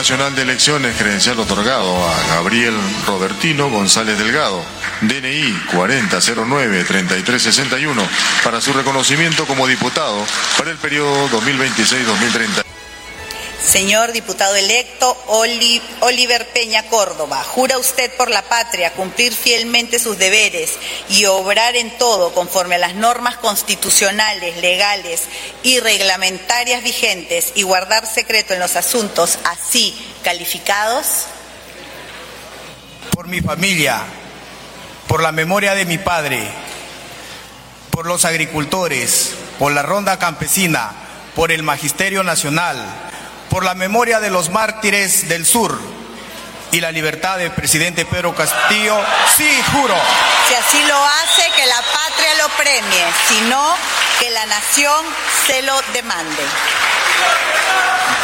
Nacional de Elecciones credencial otorgado a Gabriel Robertino González Delgado, DNI 4009-3361, para su reconocimiento como diputado para el periodo 2026-2030. Señor diputado electo Oliver Peña Córdoba, ¿jura usted por la patria cumplir fielmente sus deberes y obrar en todo conforme a las normas constitucionales, legales y reglamentarias vigentes y guardar secreto en los asuntos así calificados? Por mi familia, por la memoria de mi padre, por los agricultores, por la ronda campesina, por el Magisterio Nacional, por la memoria de los mártires del sur y la libertad del presidente Pedro Castillo, sí juro. Si así lo hace, que la patria lo premie, si no, que la nación se lo demande.